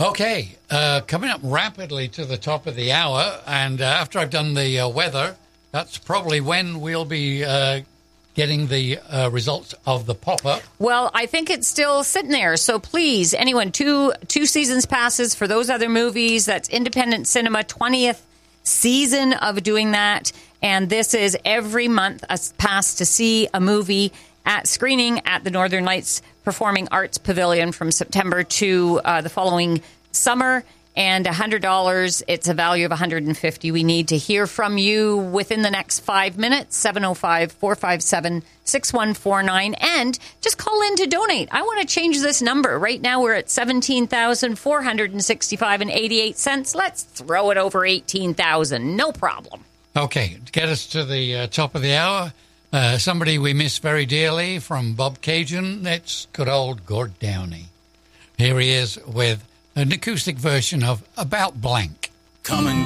Okay, coming up rapidly to the top of the hour, and after I've done the weather, that's probably when we'll be getting the results of the pop-up. Well, I think it's still sitting there. So please, anyone, two seasons passes for those other movies. That's Independent Cinema, 20th season of doing that. And this is every month a pass to see a movie at screening at the Northern Lights Performing Arts Pavilion from September to the following summer. And $100, it's a value of $150. We need to hear from you within the next 5 minutes, 705-457-6149. And just call in to donate. I want to change this number. Right now we're at $17,465.88. Let's throw it over $18,000. No problem. Okay, to get us to the top of the hour, somebody we miss very dearly from Bob Cajun, it's good old Gord Downey. Here he is with an acoustic version of About Blank. Come and